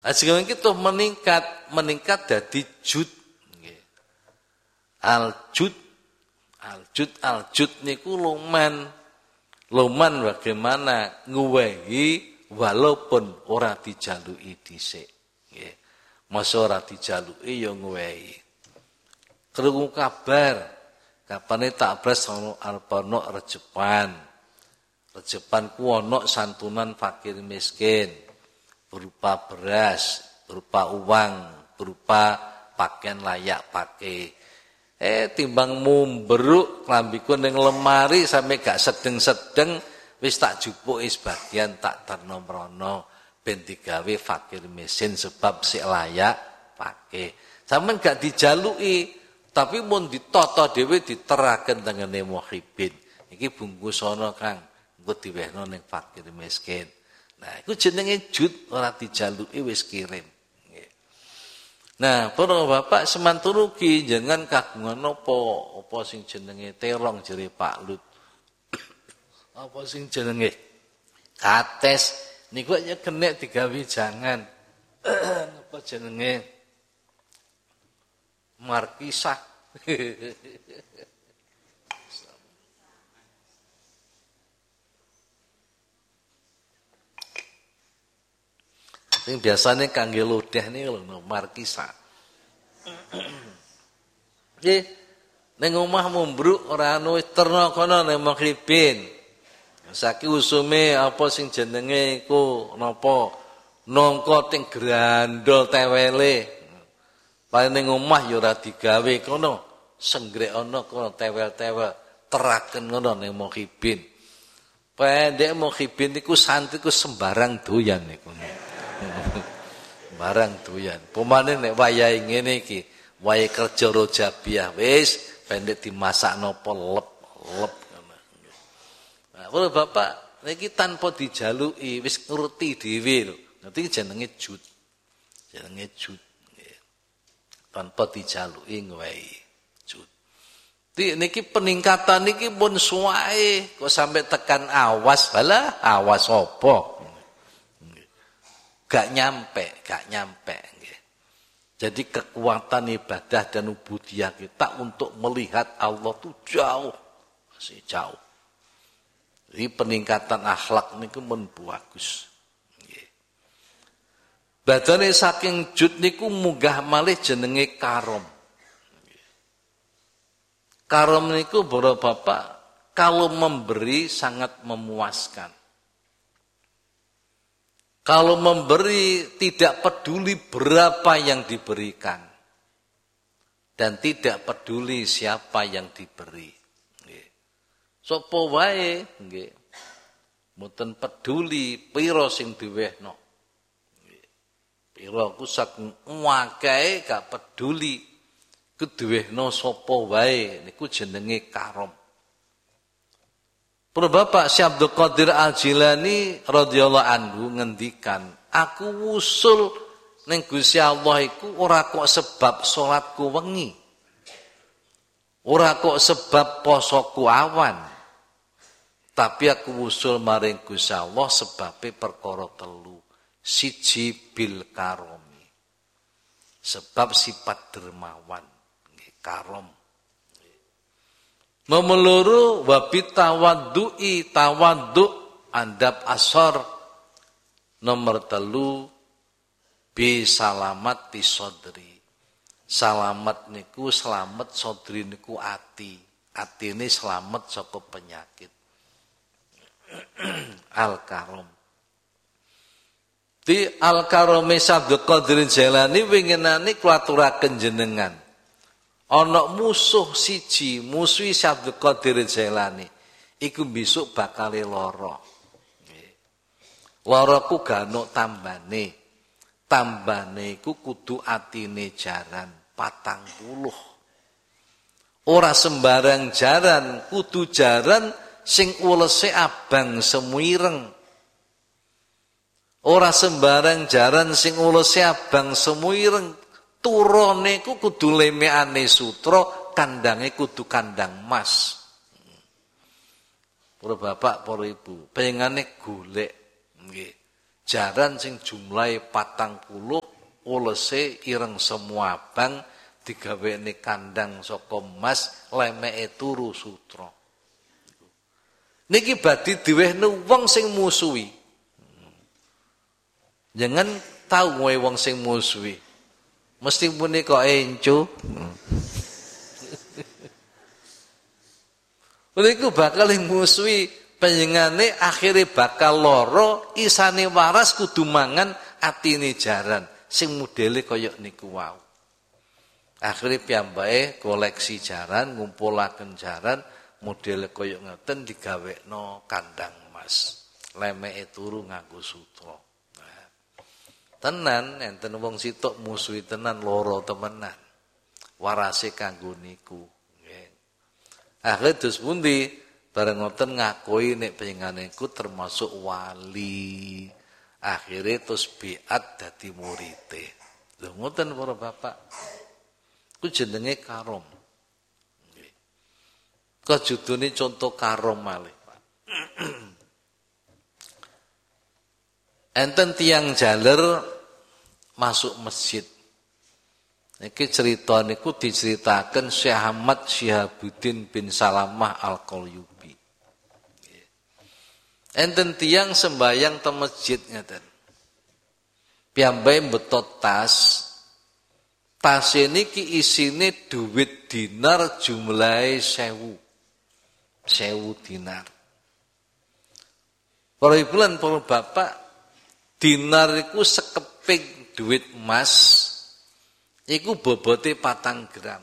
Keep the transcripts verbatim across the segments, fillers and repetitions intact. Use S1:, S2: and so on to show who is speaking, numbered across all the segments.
S1: Ajeng kita meningkat, meningkat dadi jud. Al-jud, al-jud, al-jud niku luman. Luman bagaimana nguwehi walaupun ora dijaluki dhisik. Nggih. Masa ora dijaluki ya nguwehi. Krungu kabar, kapane tak bres ana arep rejepan. Rejepan ku ana santunan fakir miskin berupa beras, berupa uang, berupa pakaian layak pakai. Eh timbang mumberuk klambiku ning lemari sampe gak sedeng-sedeng wis tak jupuki sebagian tak terno-mrono ben digawe fakir miskin sebab sik layak pakai. Sampeyan gak dijaluki tapi mun ditata dhewe diteraken tengene muhibin. Iki bungkusana Kang, engko diwehno ning fakir miskin. Nah, iku jenenge jud ora dijaluki wis kirim. Nah, para bapak semantun ugi jenengan kagungan apa? Apa sing jenenge terong jere Pak Lut. Apa sing jenenge kates niku ya kenek digawe jangan. Apa jenenge markisah. Sing biasane kangge lodeh niku lho markisa. Nggih, ning omah mumbruk ora anu terno kono ning maghribin. Saiki usume apa sing jenenge iku napa? Nangka ting grandol tewele. Paling ning omah ya ora digawe kono, senggrek ana kono tewel-tewel teraken ngono ning maghribin. Pendek maghribin niku santri ku sembarang doyan niku. Barang doyan. Pemane nek wayahe ngene iki, wayahe kerja rojabiah wis pendek dimasakno lep-lep ngono. Nah, kalau Bapak niki tanpa dijaluki wis ngerti dhewe lho. Nanti jenenge jud. Jenenge jud nggih. Tanpa dijaluki ngwehi jud. Di niki peningkatan niki pun suwae kok sampai tekan awas, balah awas apa? Gak nyampe, gak nyampe. Jadi kekuatan ibadah dan ubudiyah kita untuk melihat Allah itu jauh, masih jauh. Jadi peningkatan akhlak niku men bagus. Badane saking jud niku munggah malih jenenge karom. Karom niku para bapak kalau memberi sangat memuaskan. Kalau memberi tidak peduli berapa yang diberikan. Dan tidak peduli siapa yang diberi. Sapa wae nggih. Mboten peduli pira sing diwehno. Pira ku saking akeh gak peduli kuduwehno sapa wae niku jenenge karom. Para Bapak Syekh Abdul Qadir Al-Jilani radhiyallahu anhu ngendikan, aku wusul ning Gusti Allah iku ora kok sebab salatku wengi. Ora kok sebab posoku awan. Tapi aku wusul maring Gusti Allah sebabe perkara telu. Siji bil karomi. Sebab sifat dermawan, nggih karom. Nomor loro wabit tawaddu'i tawaddu' andap asor. Nomor telu bi salamat ti sodri. Salamat niku selamat, sodri niku ati. Atine selamat saka penyakit. Al-karom. Di Al-karome Abdul Qadir Jailani winginane kulaturaken jenengan. Ana musuh siji, musuhi Abdul Qadir Jailani. Iku besok bakal lara. Lara ku gak ono tambane. Tambane iku kudu atine jaran patang puluh. Ora sembarang jaran, kudu jaran sing ulese abang semuireng. Ora sembarang jaran sing ulese abang semuireng. Turone ku kudu lemeane sutra, kandange kudu kandang mas. Para bapak, para ibu, pengane golek nggih. jaran sing jumlahe patang puluh olese ireng semua abang digawene kandang saka emas lemeke turu sutra. Niki badhe diwehne wong sing musuhi. Jangan tahu ngoe wong sing musuhi. Mesti muni kok encu. Niku bakal musuhi panjenengane akhire bakal lara isane waras kudu mangan atine jaran sing modele kaya niku wau. Akhire piyambake koleksi jaran, ngumpulaken jaran modele kaya ngeten digawekno kandang emas. Lemeke turu nganggo sutra. Nah, tenan enten wong sitok musuhi tenan lara temenan. Warase kanggo niku. Akhirnya terus pundi bareng ngoten ngakui nek panjenengane iku termasuk wali. Akhirnya terus biat dadi murite. Lho ngoten para bapak. Ku jenenge karom. Nggih. Kejudune contoh karom malih, Pak. Enten tiang jaler masuk masjid. Niki cerita niku diceritakan Syekh Ahmad Syihabuddin bin Salamah Al-Qalyubi. Enten tiang sembayang teng masjid ngeten. Piyambake betot tas. Tas niki isine duit dinar jumlahe sewu. Sewu dinar. Para ibu lan para bapak, dinar iku sekeping duit emas. Iku bobote patang gram.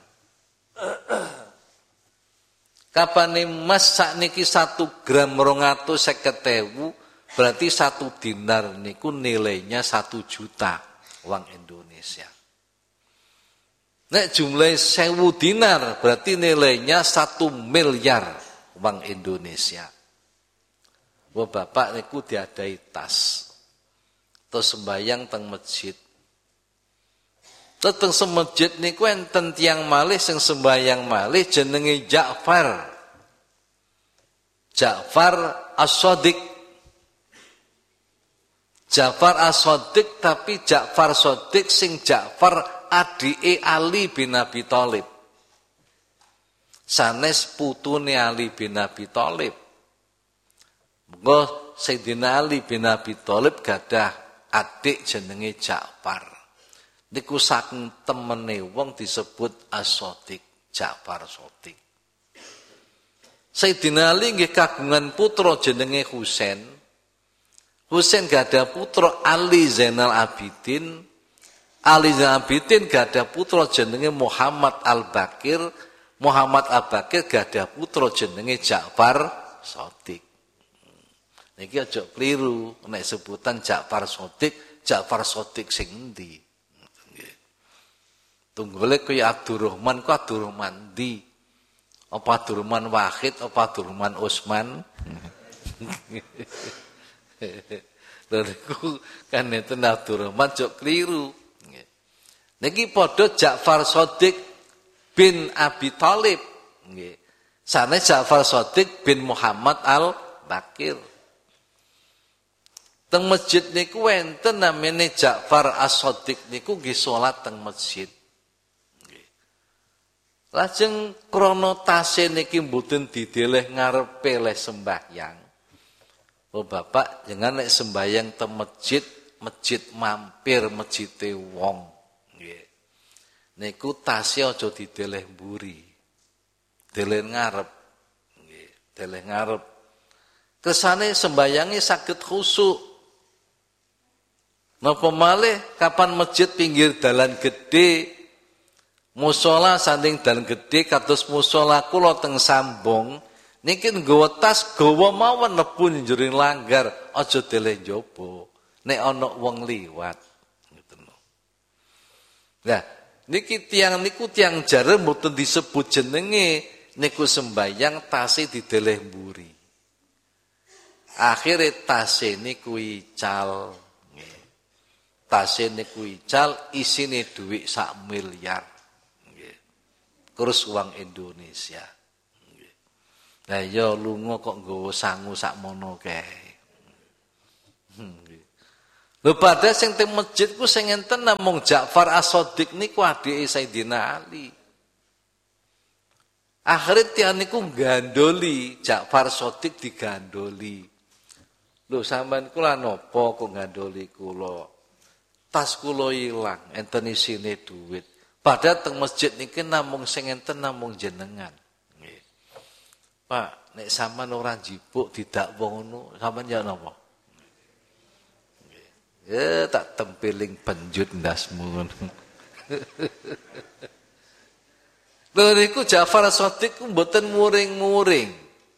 S1: Kapane emas sakniki satu gram rong atus seket ewu, berarti satu dinar niku nilainya satu juta uang Indonesia. Nek jumlah sewu dinar berarti nilainya satu miliar uang Indonesia. Wah bapak niku diadai tas. Terus sembayang teng masjid. Teteng semajid niku enten tiyang malih sing sembayang malih jenenge Ja'far. Ja'far As-Shadiq. Ja'far As-Shadiq tapi Ja'far Shadiq sing Ja'far adike Ali bin Abi Thalib. Sanes putune Ali bin Abi Thalib. Mengko Sayyidina Ali bin Abi Thalib gadah adik jenenge Ja'far. Niku saking temene wong disebut As-Shadiq, Ja'far Shadiq. Sayyidina Ali nggih kagungan putra jenenge Husain. Husain gadah putra Ali Zainal Abidin. Ali Zainal Abidin gadah putra jenenge Muhammad Al-Bakir. Muhammad Al-Bakir gadah putra jenenge Ja'far Shadiq. Niki aja kliru nek sebutan Ja'far Shadiq, Ja'far Shadiq sing endi? Tunggule kaya Abdurrahman ku Abdurrahman di. Apa Abdurrahman Wahid, apa Abdurrahman Utsman? Lha niku kan enten Abdurrahman jok kliru. Niki padha Ja'far Shadiq bin Abi Thalib. Nggih. Sane Ja'far Shadiq bin Muhammad Al-Bakir. Teng masjid niku enten namine Ja'far As-Shadiq niku nggih salat teng masjid. Lajeng krana tase niki mboten dideleh ngarepe le sembahyang. Oh bapak, jangan nek sembahyang teng masjid, masjid mampir masjide wong. Nggih. Niku tase aja dideleh mburi. Deleh ngarep. Nggih, deleh ngarep. Kesane sembayange saged khusyuk. Napa malih kapan masjid pinggir dalan gedhe musala sanding dalan gedhe kados musala kula teng Sambong niki nggawa tas gawa mawon mlebu njering langgar aja deleh njaba nek ana wong liwat ngoten lho. Lah niki tiyang niku tiyang jare mboten disebut jenenge niku sembayang tase dideleh mburi. Akhire tase niku ical. Tase niku ical isine dhuwit sak miliar. Nggih. Kurs uang Indonesia. Nggih. Lah ya lunga kok nggawa sangu sakmono kae. Nggih. Lho padahal sing teng masjid ku sing enten namung Ja'far As-Shadiq niku adike Sayyidina Ali. Akhirnya tiang niku gandoli, Ja'far Shadiq digandoli. Lho sampean kula napa kok gandoli kula? Tas kula ilang, enten isine duit. Padahal teng masjid niki namung sing enten namung jenengan. Nggih. Pak, nek sampean ora njipuk didakwa ngono, sampean ya napa? Ya tak tempeling penjut ndasmu ngono. Lho niku Ja'far As-Shadiq ku mboten muring-muring.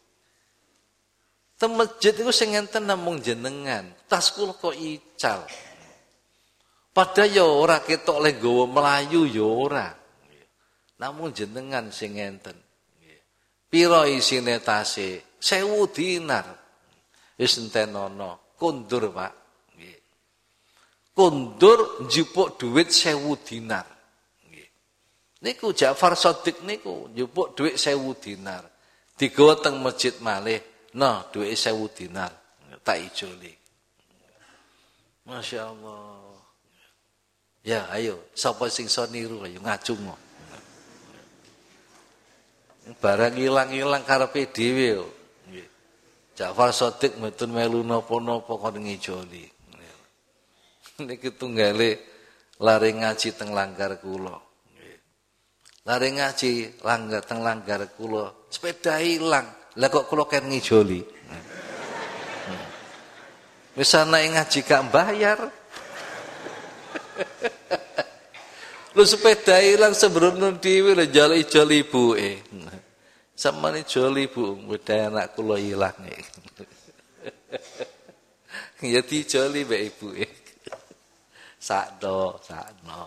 S1: Teng masjid iku sing enten namung jenengan. Tas kula kok ical. Padahal ya ora ketok le nggawa melayu ya ora. Namung jenengan sing enten. Pira isine tase? Sewu dinar. Wis entenono, kondur, Pak. Kondur njupuk duit sewu dinar. Niku Ja'far Shadiq niku njupuk duit sewu dinar. Digawa teng masjid malih, nah duit sewu dinar. Tak ijoli. Masya Allah. Ya ayo, sapa sing iso niru ayo ngacung. Barang ilang-ilang karepe dhewe yo. Nggih. Ja'far Shadiq mboten melu napa-napa kon ngijoli. Niki tunggale lare ngaji teng langgar kula. Lare ngaji langgar teng langgar kula, sepeda ilang. Lah kok kula ken ngijoli. Wis ana ngaji gak bayar. Lu sepeda ilang sebelum dhewe lho jali-jali ibuke. Samane joli Bu, sepeda anak kula ilang. Ya dijoli mbek ibuke. Sakno, sakno.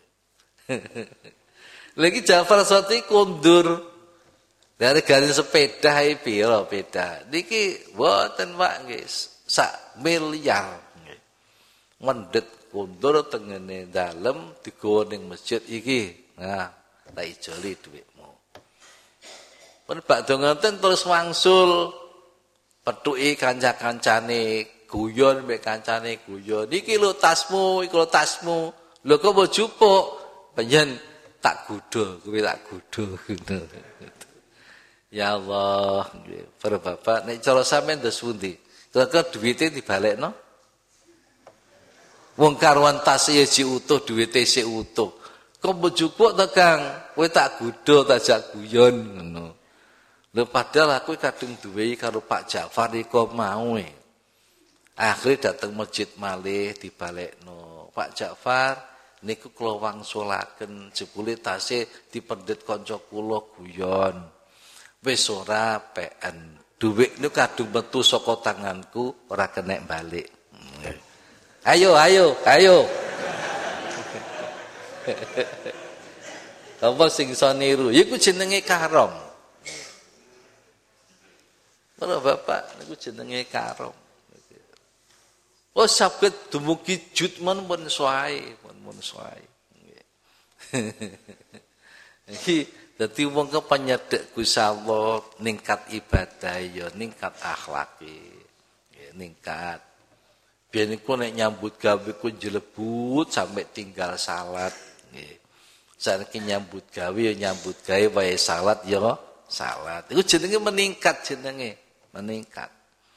S1: Lagi Ja'far Shadiq kondur. Dari garis sepeda iki pira sepeda. Niki mboten Pak nggih, sak miliar nggih. Mendhet kondur tengene dalem digawa ning masjid iki. Nah, tak ijoli dhuwitmu. Pun bakdo ngoten terus wangsul pethuki kanca-kancane guyon mbek kancane guyon. Niki lho tasmu, iki lho tasmu. Lho kok mbok jupuk? Panjen tak gudha, kowe tak gudha. Ya Allah, nggih. Para bapak nek cara sampean ndes pundi? Kira-kira duwite dibalekno? Wong karuan tas ya ji utuh, duwite sik utuh. Kok mbok jupuk to, Kang? Kowe tak gudha, tajak guyon ngono. Lho padahal aku kadung duwe karo Pak Ja'far iki mau e. Akhirnya datang masjid malih dibalekno. Pak Ja'far niku kula wangsulaken jebule tase dipendhet kanca kula guyon. Wis ora P N. Dhuwit niku kadung metu saka tanganku ora kenek balik. Ayo, ayo, ayo. Apa sing iso niru? Iku jenenge karom. Para bapak niku jenenge karom. Oh sabet dumugi jut men pun suai, pun pun suai. Iki dadi wong kepanyedhek Gusti Allah ningkat ibadah ya, ningkat akhlake. Ya ningkat. Biyen iku nek nyambut gawe ku jelebut sampai tinggal salat nggih. Saiki nyambut gawe ya nyambut gawe wae salat ya salat. Iku jenenge meningkat jenenge, meningkat.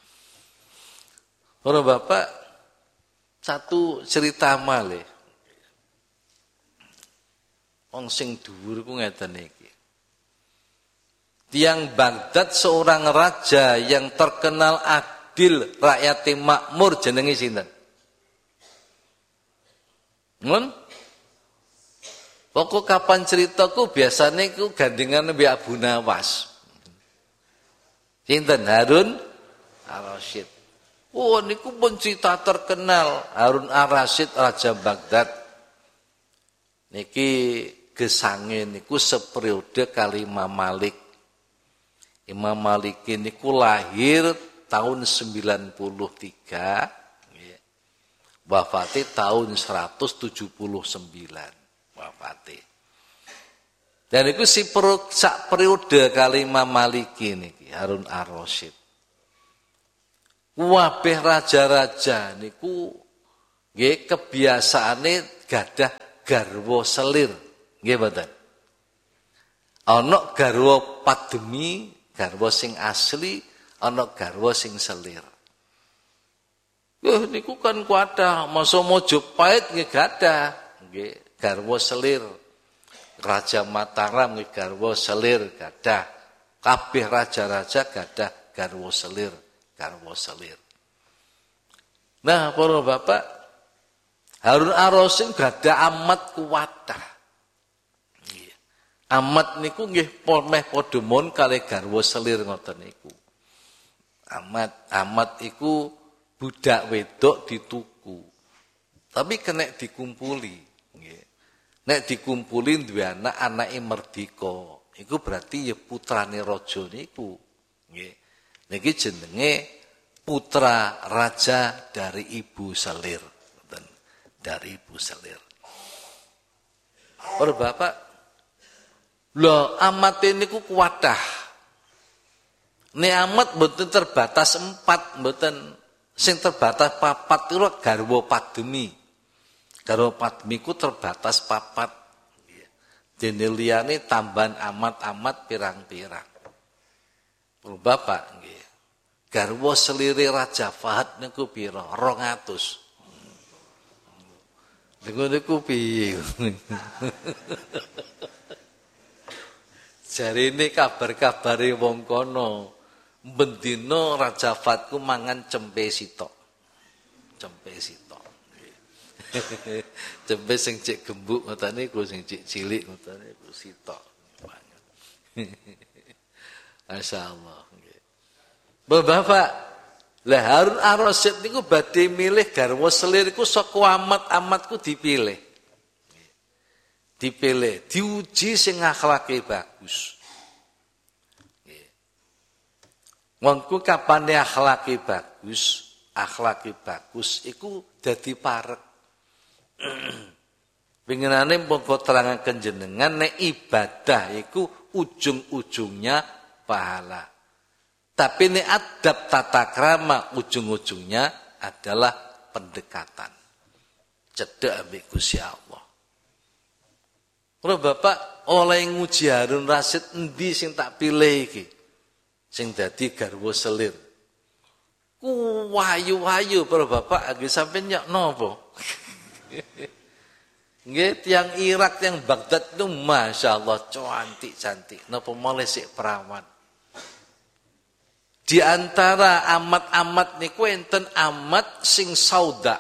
S1: Ora Bapak satu cerita malih. Wong sing dhuwur ku ngeten iki. Tiang Baghdad seorang raja yang terkenal adil, rakyatnya makmur jenenge sinten? Mun? Pokok kapan ceritaku biasanya ku gandengan mbek Abu Nawas. Sinten? Harun Ar-Rasyid. Oh niku pun cerita terkenal Harun Ar-Rasyid Raja Baghdad. Niki gesange niku seperiode kali Imam Malik. Imam Malik niku lahir tahun sembilan puluh tiga, wafate tahun seratus tujuh puluh sembilan wafate. Dan niku si sak periode kali Imam Malik niki Harun Ar-Rasyid. Wabeh raja-raja niku nggih kebiasaane gadah garwa selir, nggih mboten. Ana garwa pademi, garwa sing asli, ana garwa sing selir. Wah niku kan kuatah, masa Mojopahit nggih gadah, nggih garwa selir. Raja Mataram nggih garwa selir gadah. Kabeh raja-raja gadah garwa selir, garwa selir. Nah, para bapak, Harun Ar-Rasyid gadah amat kuwatah. Nggih. Amat niku nggih meh padha mon kalih garwa selir ngoten niku. Amat, amat iku budak wedok dituku. Tapi kena dikumpuli, nggih. Nek dikumpuli duwe anak, anake merdeka. Iku berarti ya putrane raja niku. Nggih. Niki jenenge putra raja dari ibu selir. Dari ibu selir. Para bapak, lho amat niku kuwatah. Nek amat mboten terbatas empat, mboten sing terbatas papat itu garwa pademi. Garwa pademi ku terbatas papat. Dene liyane tambahan amat-amat pirang-pirang. Para bapak nggih. Garwa selire Raja Fahad niku pira? rong atus. Niku niku piye? Jarine kabar-kabare wong kono, bendina Raja Fahad ku mangan cempe sitok. Cempe sitok. Cempe sing cek gembuk ngoten niku, sing cek cilik ngoten niku sitok. Masyaallah nggih. Bapak, lah Harun Ar-Rasyid niku badhe milih garwa selir iku saka amat-amatku dipilih. Dipilih, diuji sing akhlake bagus. Nggih. Wongku kapane akhlake bagus, akhlake bagus iku dadi parek. Pinginane monggo terangaken jenengan nek ibadah iku ujung-ujungnya pahala. Tapi nek adab tata krama ujung-ujungnya adalah pendekatan. Cedhek ambek Gusti Allah. Ora Bapak oleh nguji Harun Rasyid endi sing tak pilih iki? Sing dadi garwa selir. Ku wayu-wayu para Bapak nggih sampeyan nyok napa? Nggih tiang Irak, tiang Baghdad itu Masya Allah cantik-cantik. Napa mulai sik perawan. Di antara amat-amat niku enten amat sing sauda.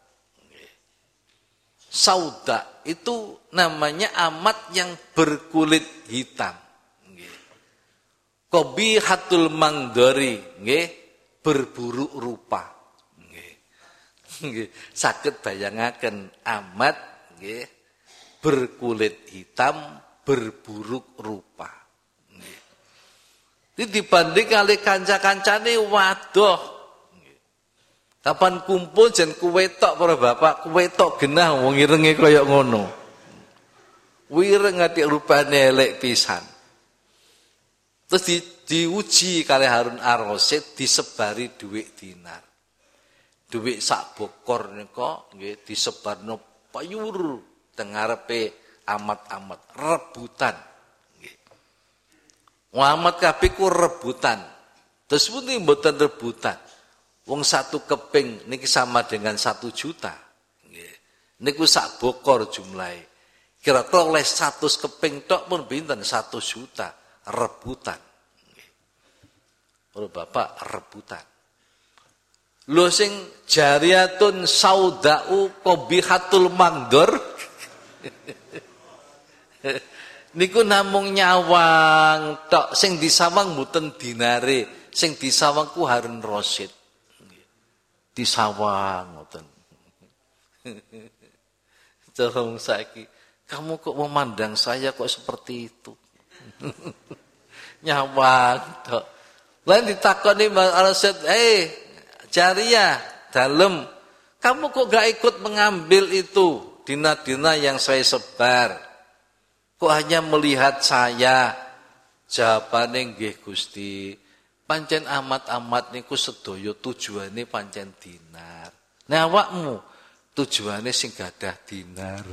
S1: Sauda itu namanya amat yang berkulit hitam. Qabihatul mangdari, nggih, berburuk rupa. Nggih, saged bayangaken amat nggih berkulit hitam berburuk rupa. Nggih. Iki dibanding kali kanca-kancane waduh. Nggih. Kapan kumpul jen kuwetok para bapak, kuwetok genah wong irenge kaya ngono. Wireng ati rupane elek pisan. Terus di, diuji kali Harun Ar-Rasyid disebari dhuwit dinar. Duit sak bokor nika nggih disebarno payur teng ngarepe amat-amat rebutan nggih. Amat kabeh ku rebutan. Terus pundi mboten rebutan. Wong satu keping niki sama dengan satu juta nggih. Niku sak bokor jumlahe. Kira-kira oleh seratus keping tok pun pinten satu juta rebutan nggih. Ora Bapak rebutan. Lho sing jariyatun saudau qabihatul mangdor niku namung nyawang tok, sing disawang mboten dinare, sing disawang ku Harun Rasyid. Disawang ngoten. Terus saiki kamu kok memandang saya kok seperti itu? Nyawang tok. Lain ditakoni Mas Rasyid, "Eh, Jariyah, dalem, kamu kok gak ikut mengambil itu dina-dina yang saya sebar? Kok hanya melihat saya?" Jawabane, "Nggih Gusti, pancen amat-amat niku sedaya tujuane pancen dinar. Nah awakmu tujuannya sing gadah dinar.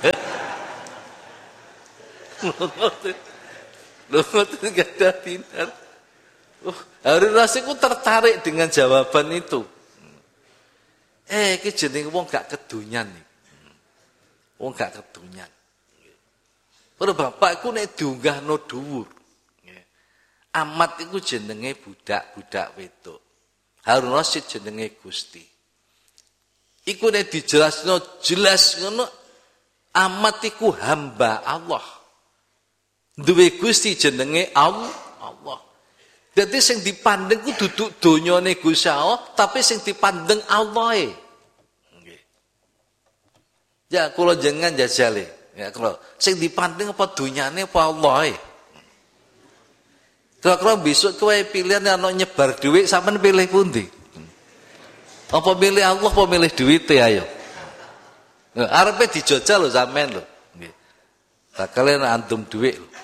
S1: Lho ngoten gadah dinar. Oh, Harun Rasyid ku tertarik dengan jawaban itu. Eh, iki jenenge wong gak kedunyan iki. Wong gak kedunyan. Para bapak iku nek diunggahno dhuwur. Amat iku jenenge budak-budak wedok. Harun Rasyid jenenge Gusti. Iku nek dijelasno jelas ngono, amat iku hamba Allah. Duwe Gusti jenenge Allah. Dadi sing dipandeng ku duduk donyane Gusti Allah, tapi sing dipandeng Allah e. Nggih. Ya kula jenengan jajale, ya kula sing dipandeng apa donyane apa Allah e. Kira-kira besok kowe pilihan ana nyebar dhuwit sampean pilih pundi? Apa milih Allah apa milih dhuwite ayo? Nah, arepe dijajal lho sampean lho. Nggih. Bakale antum dhuwit lho.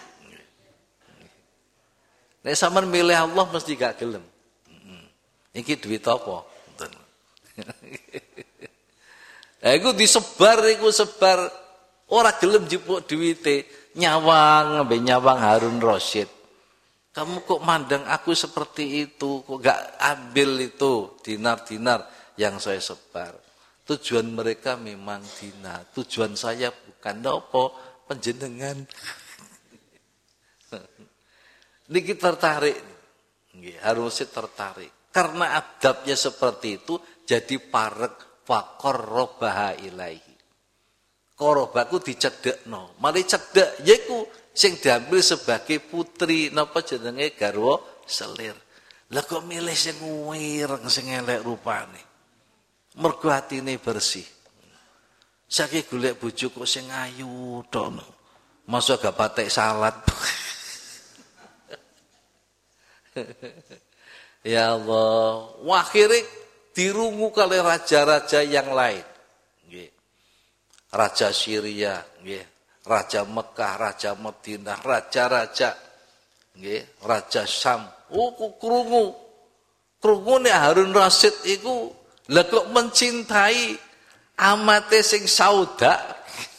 S1: Nek sampean milih Allah mesti gak gelem. Heeh. Iki dhuwit apa? Ngoten. Lah iku disebar iku sebar ora gelem njupuk dhuwite, nyawang mbek nyawang Harun Rasyid. Kamu kok mandang aku seperti itu, kok gak ambil itu dinar-dinar yang saya sebar. Tujuan mereka memang dinar, tujuan saya bukan apa penjenengan. Niki tertarik, harusnya tertarik. Karena adabnya seperti itu, jadi parek fakor robaha ilaihi. Korobaku dicedekno, mari cedek, yaiku sing diambil sebagai putri napa jenenge garwa selir. Lah kok milih sing wireng sing elek rupane. Mergo atine bersih. Saiki golek bojo kok sing ayu tok. Masa gak patek salat. Ya Allah, akhirnya dirungu oleh raja-raja yang lain. Nggih. Raja Syria, nggih. Raja Mekah, Raja Madinah, raja-raja, nggih, Raja Syam. Oh, krungu. Krungu nek Harun Rasyid iku lha kok mencintai amate sing Sauda.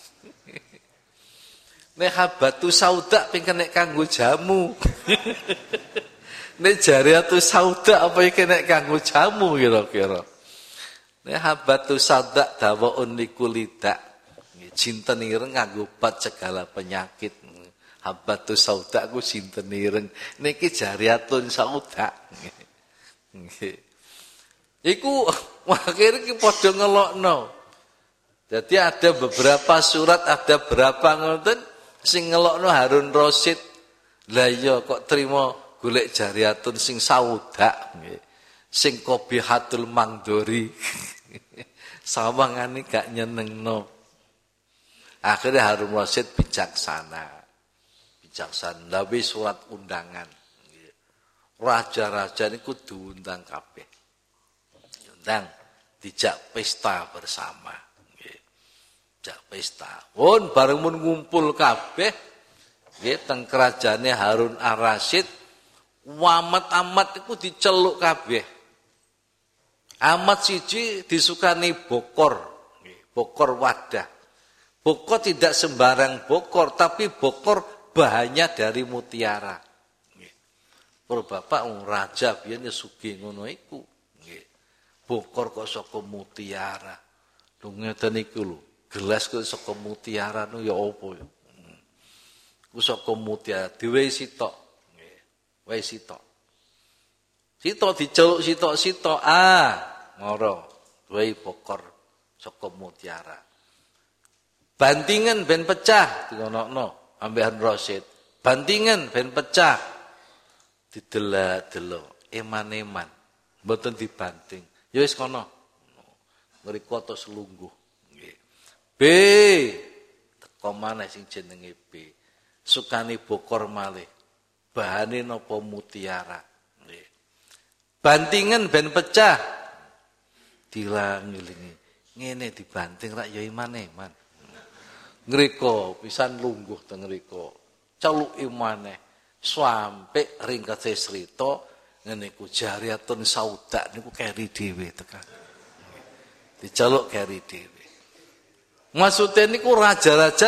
S1: Nek habatu Sauda ping nek kanggo jamu. Nek Jariyatu Sauda apa iki nek kanggo jamu kira-kira. Nek habatu Sauda dawaun likulida. Cinten ireng nganggo obat segala penyakit. Habatus sauda ku cinten ireng. Niki Jariyatun Sauda. Iku akhirnya ki padha ngelokno. Jadi ada beberapa surat, ada berapa ngoten sing ngelokno Harun Rasyid. Lah iya kok trimo golek Jariyatun sing Sauda nggih. Sing Qabihatul Mangdori. Sawangane gak nyenengno. Akhirnya Harun Rasyid bijaksana. Bijaksana. Lawi surat undangan. Raja-raja ini kudu undang kabeh. Undang. Dijak pesta bersama. Dijak pesta. Pun bareng mun ngumpul kabeh. Teng kerajane Harun Ar-Rasyid. Wamat-amat itu diceluk kabeh. Amat siji disukani bokor. Bokor wadah. Bokor tidak sembarang bokor, tapi bokor bahannya dari mutiara. Para bapak wong raja biyen sugih ngono iku. Nggih. Bokor kok saka mutiara. Lho ngeten iku lho, gelas kok saka mutiara no ya apa ya. Ku saka mutiara diwehi sitok. Nggih. Wehi sitok. Sitok diceluk sitok-sitok, ah, ngoro. Wehi bokor saka mutiara. Bantingan ben pecah dikonokno ambek Harun Rasyid. Bantingan ben pecah. Didelak-delok, eman-eman. Mboten dibanting. Ya wis kono. Mriku tos lungguh. Nggih. B. Teko maneh sing jenenge B. Sukani bokor malih. Bahane napa mutiara. Nggih. Bantingan ben pecah. Dilang-ilingi. Ngene dibanting rak ya eman-eman. Ngriko pisan lungguh teng ngriko. Celuki maneh sampai ringkase crita ngene iku Jariyatun Sauda niku keri dhewe tekan. Diceluk keri dhewe. Maksudnya niku raja-raja